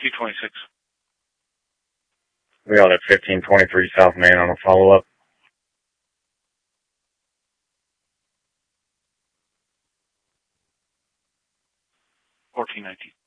226. We got at 1523 South Main on a follow-up. 1419.